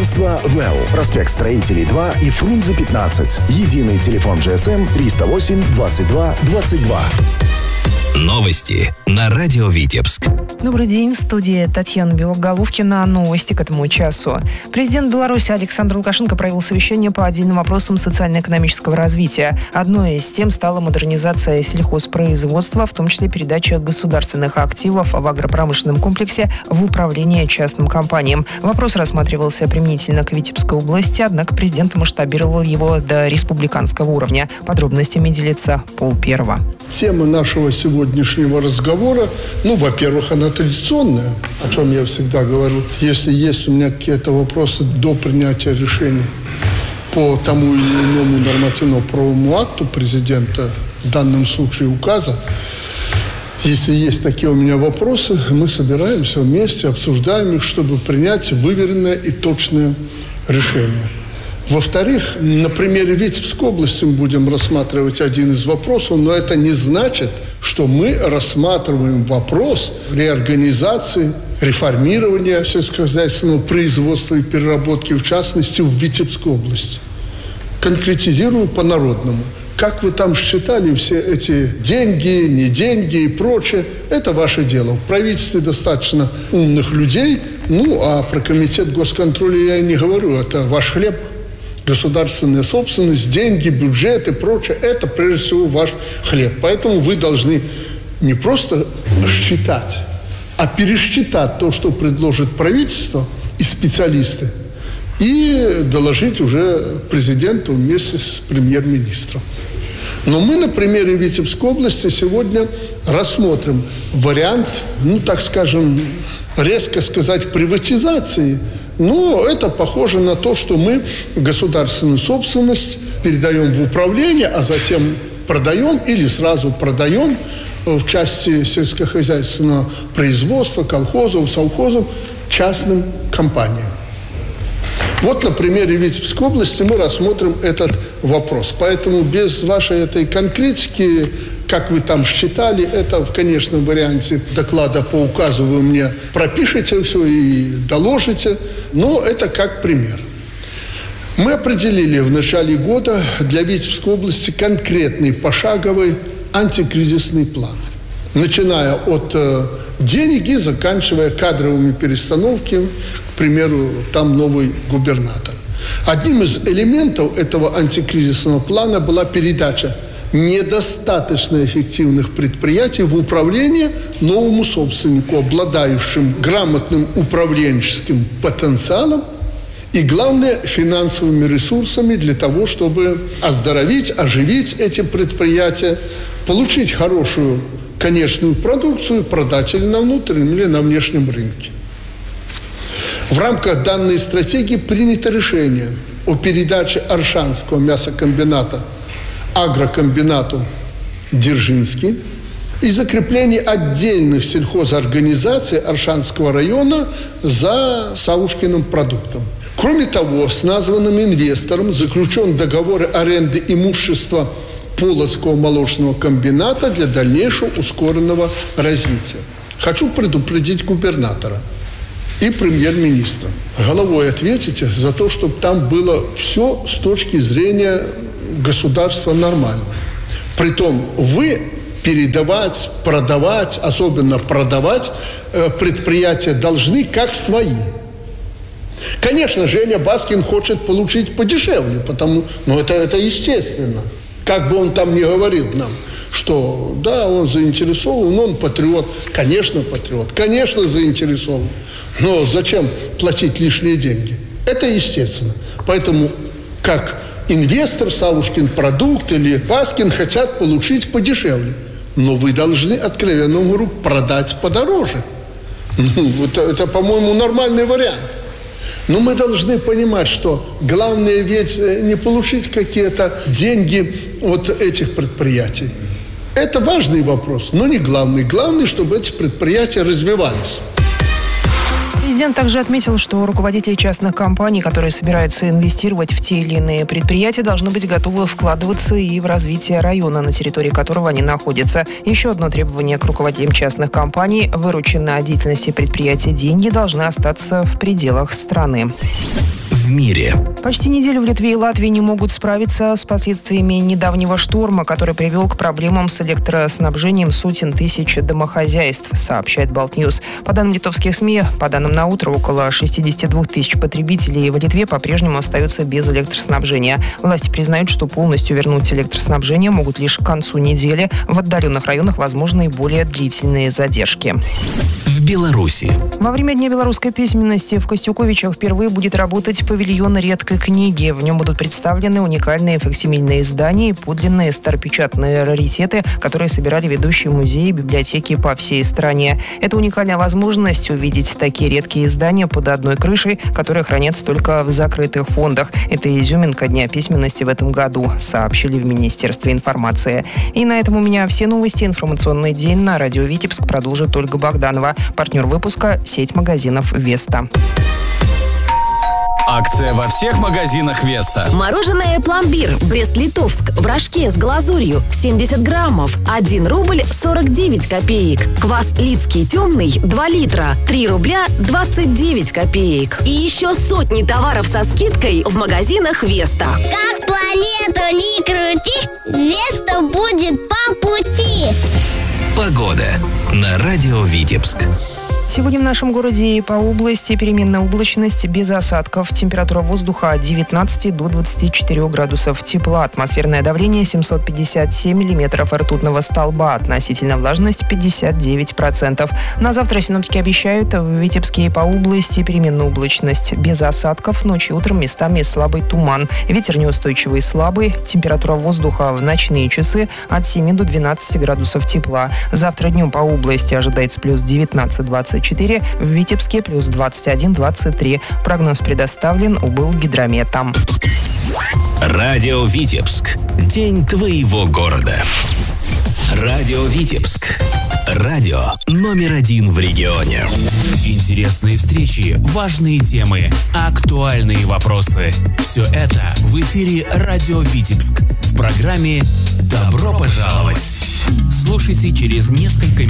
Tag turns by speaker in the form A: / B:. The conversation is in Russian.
A: Агентство «Well». Проспект Строителей 2 и Фрунзе 15. Единый телефон GSM 308 22 22.
B: Новости на радио Витебск.
C: Добрый день, в студии Татьяна Белоголовкина. Новости к этому часу. Президент Беларуси Александр Лукашенко провел совещание по отдельным вопросам социально-экономического развития. Одной из тем стала модернизация сельхозпроизводства, в том числе передача государственных активов в агропромышленном комплексе в управление частным компаниям. Вопрос рассматривался применительно к Витебской области, однако президент масштабировал его до республиканского уровня. Подробностями делится Пол Первого.
D: Тема нашего сегодняшнего разговора, во-первых, она традиционная, о чем я всегда говорю. Если есть у меня какие-то вопросы до принятия решений по тому или иному нормативно-правовому акту президента, в данном случае указа, если есть такие у меня вопросы, мы собираемся вместе, обсуждаем их, чтобы принять выверенное и точное решение. Во-вторых, на примере Витебской области мы будем рассматривать один из вопросов, но это не значит, что мы рассматриваем вопрос реорганизации, реформирования сельскохозяйственного производства и переработки, в частности, в Витебской области. Конкретизирую по-народному. Как вы там считали все эти деньги, не деньги и прочее, это ваше дело. В правительстве достаточно умных людей, а про комитет госконтроля я и не говорю, это ваш хлеб. Государственная собственность, деньги, бюджет и прочее – это, прежде всего, ваш хлеб. Поэтому вы должны не просто считать, а пересчитать то, что предложит правительство и специалисты, и доложить уже президенту вместе с премьер-министром. Но мы на примере Витебской области сегодня рассмотрим вариант, резко сказать, приватизации. Но это похоже на то, что мы государственную собственность передаем в управление, а затем продаем или сразу продаем в части сельскохозяйственного производства, колхозов, совхозов частным компаниям. Вот на примере Витебской области мы рассмотрим этот вопрос. Поэтому без вашей этой конкретики, как вы там считали, это в конечном варианте доклада по указу вы мне пропишете все и доложите. Но это как пример. Мы определили в начале года для Витебской области конкретный пошаговый антикризисный план. Начиная от денег и заканчивая кадровыми перестановками, к примеру, там новый губернатор. Одним из элементов этого антикризисного плана была передача недостаточно эффективных предприятий в управление новому собственнику, обладающему грамотным управленческим потенциалом и, главное, финансовыми ресурсами для того, чтобы оздоровить, оживить эти предприятия, получить хорошую конечную продукцию, продать или на внутреннем, или на внешнем рынке. В рамках данной стратегии принято решение о передаче Оршанского мясокомбината агрокомбинату Дзержинский и закреплении отдельных сельхозорганизаций Оршанского района за Савушкиным продуктом. Кроме того, с названным инвестором заключен договор аренды имущества Полоцкого молочного комбината для дальнейшего ускоренного развития. Хочу предупредить губернатора и премьер-министра. Головой ответите за то, чтобы там было все с точки зрения государства нормально. Притом вы передавать, продавать, особенно продавать предприятия должны как свои. Конечно, Женя Баскин хочет получить подешевле, это естественно. Как бы он там ни говорил нам, что да, он заинтересован, он патриот. Конечно, патриот, конечно, заинтересован. Но зачем платить лишние деньги? Это естественно. Поэтому как инвестор, Савушкин продукт или Баскин хотят получить подешевле. Но вы должны, откровенно говоря, продать подороже. Это, по-моему, нормальный вариант. Но мы должны понимать, что главное ведь не получить какие-то деньги от этих предприятий. Это важный вопрос, но не главный. Главное, чтобы эти предприятия развивались.
C: Президент также отметил, что руководители частных компаний, которые собираются инвестировать в те или иные предприятия, должны быть готовы вкладываться и в развитие района, на территории которого они находятся. Еще одно требование к руководителям частных компаний – вырученные от деятельности предприятия деньги должны остаться в пределах страны.
B: В мире.
C: Почти неделю в Литве и Латвии не могут справиться с последствиями недавнего шторма, который привел к проблемам с электроснабжением сотен тысяч домохозяйств, сообщает Балтньюз. По данным литовских СМИ, по данным на утро, около 62 тысяч потребителей в Литве по-прежнему остаются без электроснабжения. Власти признают, что полностью вернуть электроснабжение могут лишь к концу недели. В отдаленных районах возможны и более длительные задержки.
B: В Беларуси.
C: Во время Дня белорусской письменности в Костюковичах впервые будет работать павильон редкой книги. В нем будут представлены уникальные факсимильные издания и подлинные старопечатные раритеты, которые собирали ведущие музеи и библиотеки по всей стране. Это уникальная возможность увидеть такие редкие издания под одной крышей, которые хранятся только в закрытых фондах. Это изюминка Дня письменности в этом году, сообщили в Министерстве информации. И на этом у меня все новости. Информационный день на радио Витебск продолжит Ольга Богданова. Партнер выпуска – сеть магазинов «Веста».
E: Акция во всех магазинах «Веста».
F: Мороженое «Пломбир» Брест-Литовск в рожке с глазурью 70 граммов 1 рубль 49 копеек. Квас Лидский темный 2 литра 3 рубля 29 копеек. И еще сотни товаров со скидкой в магазинах «Веста».
G: Как планету не крути, «Веста» будет по пути.
B: Погода на радио Витебск.
C: Сегодня в нашем городе и по области переменная облачность без осадков. Температура воздуха от 19 до 24 градусов тепла. Атмосферное давление 757 миллиметров ртутного столба. Относительная влажность 59%. На завтра синоптики обещают в Витебске и по области переменную облачность без осадков. Ночью и утром местами слабый туман. Ветер неустойчивый слабый. Температура воздуха в ночные часы от 7 до 12 градусов тепла. Завтра днем по области ожидается плюс 19-24. В Витебске плюс 21-23. Прогноз предоставлен Облгидрометом.
B: Радио Витебск. День твоего города. Радио Витебск. Радио номер 1 в регионе.
H: Интересные встречи, важные темы, актуальные вопросы. Все это в эфире Радио Витебск в программе «Добро пожаловать». Слушайте через несколько минут.